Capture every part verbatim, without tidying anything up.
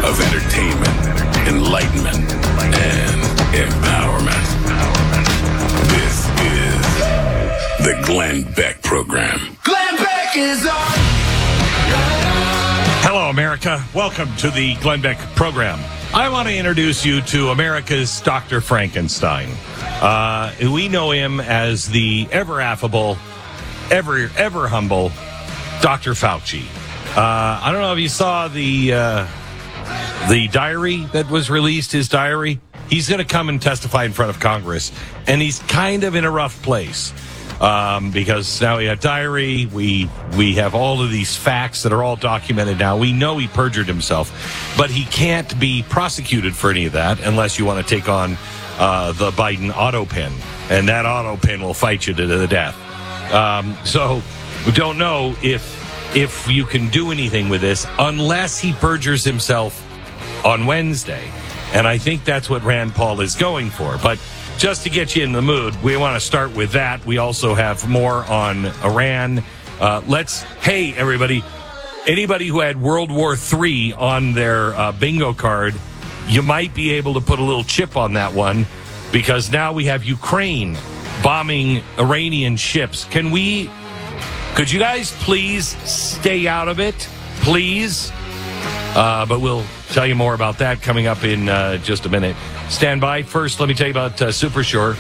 of entertainment, enlightenment, and empowerment. This is the Glenn Beck Program. Glenn Beck is on. Hello, America. Welcome to the Glenn Beck Program. I want to introduce you to America's Doctor Frankenstein. Uh, we know him as the ever affable, ever, ever humble Doctor Fauci. Uh, I don't know if you saw the uh, the diary that was released, his diary. He's going to come and testify in front of Congress, and he's kind of in a rough place um, because now we have diary. We we have all of these facts that are all documented now. We know he perjured himself, but he can't be prosecuted for any of that unless you want to take on uh, the Biden auto pen, and that auto pen will fight you to the death. Um, so we don't know if if you can do anything with this unless he perjures himself on Wednesday. And I think that's what Rand Paul is going for. But just to get you in the mood, we want to start with that. We also have more on Iran. Uh, let's, hey, everybody, anybody who had World War Three on their uh, bingo card, you might be able to put a little chip on that one, because now we have Ukraine bombing Iranian ships. Can we, could you guys please stay out of it? Please? Uh, but we'll tell you more about that coming up in uh, just a minute. Stand by. First, let me tell you about uh, Supersure.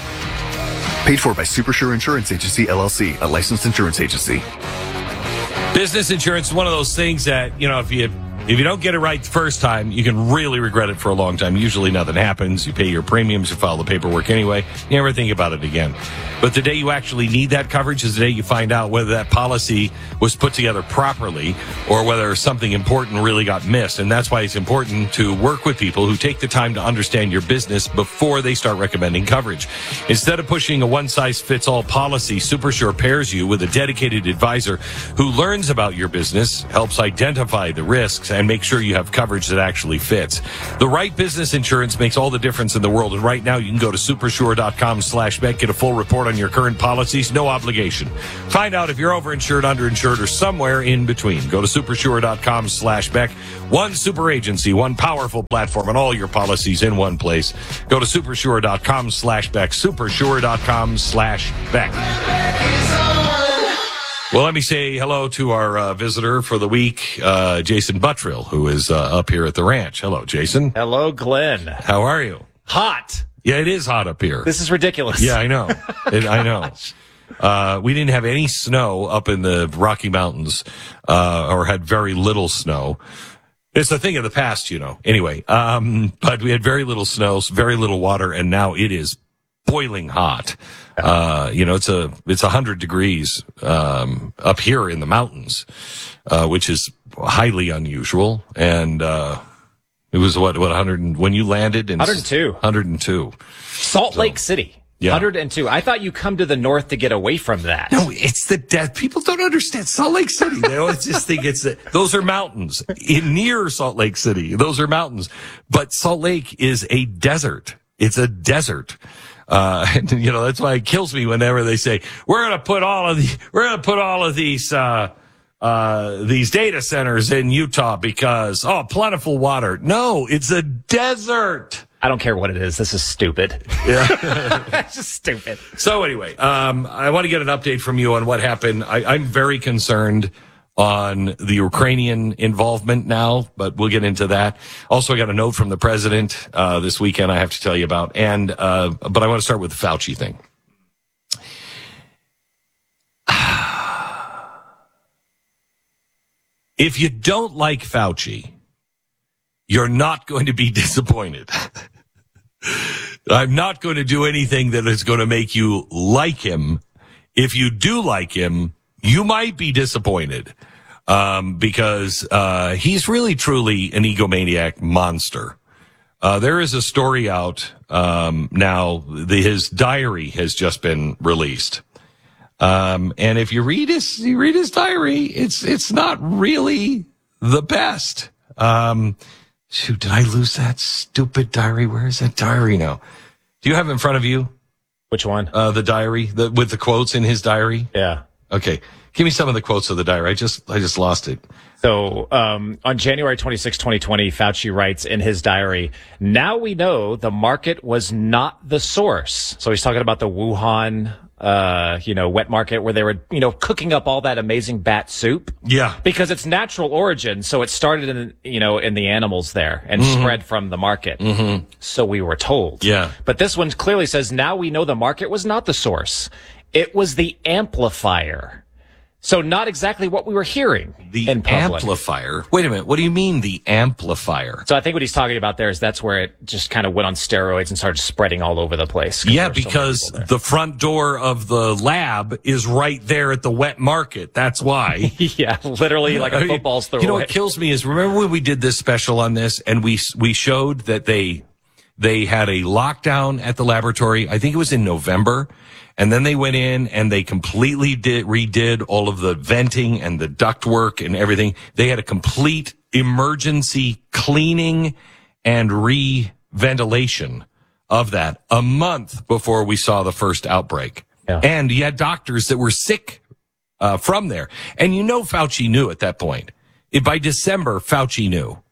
Paid for by Supersure Insurance Agency, L L C, a licensed insurance agency. Business insurance is one of those things that, you know, if you if you don't get it right the first time, you can really regret it for a long time. Usually nothing happens. You pay your premiums, you file the paperwork anyway. You never think about it again. But the day you actually need that coverage is the day you find out whether that policy was put together properly or whether something important really got missed. And that's why it's important to work with people who take the time to understand your business before they start recommending coverage. Instead of pushing a one-size-fits-all policy, Supersure pairs you with a dedicated advisor who learns about your business, helps identify the risks, and make sure you have coverage that actually fits. The right business insurance makes all the difference in the world. And right now you can go to supersure.com slash Beck, get a full report on your current policies, no obligation. Find out if you're overinsured, underinsured, or somewhere in between. Go to supersure.com slash Beck. One super agency, one powerful platform, and all your policies in one place. Go to supersure.com slash Beck. Supersure.com slash Beck. Well, let me say hello to our uh, visitor for the week, uh, Jason Buttrill, who is uh, up here at the ranch. Hello, Jason. Hello, Glenn. How are you? Hot. Yeah, it is hot up here. This is ridiculous. Yeah, I know. It, I know. Uh, we didn't have any snow up in the Rocky Mountains, uh, or had very little snow. It's a thing of the past, you know. Anyway, um, but we had very little snow, very little water, and now it is boiling hot. Uh, you know, it's a, it's a hundred degrees, um, up here in the mountains, uh, which is highly unusual. And, uh, it was what, what, one hundred, when you landed in one hundred two. one hundred two. Salt So, Lake City. yeah. one hundred two. I thought you come to the north to get away from that. No, it's the death. People don't understand Salt Lake City. They always just think it's the, those are mountains in near Salt Lake City. Those are mountains, but Salt Lake is a desert. It's a desert. Uh, and, you know, that's why it kills me whenever they say, we're going to put all of the, we're going to put all of these, uh, uh, these data centers in Utah because, oh, plentiful water. No, it's a desert. I don't care what it is. This is stupid. Yeah. It's just stupid. So anyway, um, I want to get an update from you on what happened. I, I'm very concerned on the Ukrainian involvement now, but we'll get into that. Also, I got a note from the president uh, this weekend I have to tell you about, and uh, but I want to start with the Fauci thing. If you don't like Fauci, you're not going to be disappointed. I'm not going to do anything that is going to make you like him. If you do like him, you might be disappointed. Um, because, uh, he's really truly an egomaniac monster. Uh, there is a story out, um, now, the, his diary has just been released. Um, and if you read his, you read his diary, it's, it's not really the best. Um, shoot, did I lose that stupid diary? Where is that diary now? Do you have it in front of you? Which one? Uh, the diary, the, with the quotes in his diary? Yeah. Okay. Give me some of the quotes of the diary. I just, I just lost it. So um, on January twenty-sixth, twenty twenty, Fauci writes in his diary, now we know the market was not the source. So he's talking about the Wuhan, uh, you know, wet market where they were, you know, cooking up all that amazing bat soup. Yeah. Because it's natural origin. So it started in, you know, in the animals there and mm-hmm. spread from the market. Mm-hmm. So we were told. Yeah. But this one clearly says, now we know the market was not the source. It was the amplifier. So not exactly what we were hearing the in public. Amplifier. Wait a minute. What do you mean the amplifier? So I think what he's talking about there is that's where it just kind of went on steroids and started spreading all over the place. Yeah, because so the front door of the lab is right there at the wet market. That's why. Yeah, literally like a football's throw You know away. what kills me is, remember when we did this special on this and we we showed that they they had a lockdown at the laboratory. I think it was in November. And then they went in and they completely did, redid all of the venting and the ductwork and everything. They had a complete emergency cleaning and re-ventilation of that a month before we saw the first outbreak. Yeah. And you had doctors that were sick uh, from there. And you know Fauci knew at that point. It, by December, Fauci knew.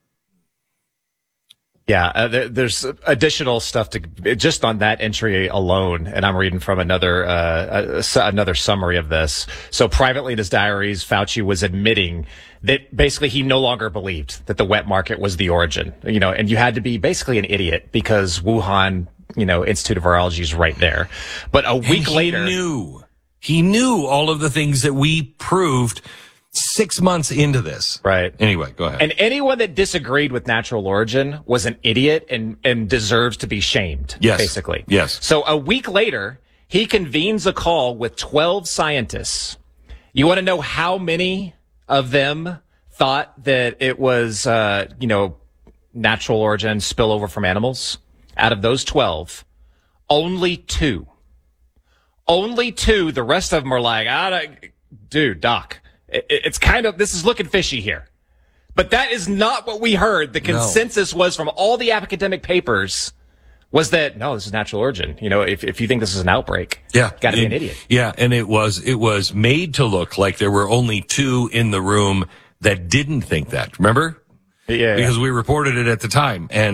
Yeah, uh, there, there's additional stuff to just on that entry alone, and I'm reading from another uh, a, another summary of this. So privately in his diaries, Fauci was admitting that basically he no longer believed that the wet market was the origin. You know, and you had to be basically an idiot because Wuhan, you know, Institute of Virology is right there. But a week and he later, knew he knew all of the things that we proved six months into this. Right. Anyway, go ahead. And anyone that disagreed with natural origin was an idiot and, and deserves to be shamed. Yes. Basically. Yes. So a week later, he convenes a call with twelve scientists. You want to know how many of them thought that it was, uh, you know, natural origin spillover from animals? Out of those twelve, only two. Only two. The rest of them are like, ah, dude, doc. It's kind of, this is looking fishy here. But that is not what we heard. The consensus no. was from all the academic papers was that, no, this is natural origin. You know, if, if you think this is an outbreak, yeah, got to be it, an idiot. Yeah, and it was, it was made to look like there were only two in the room that didn't think that. Remember? Yeah. Because yeah. we reported it at the time. And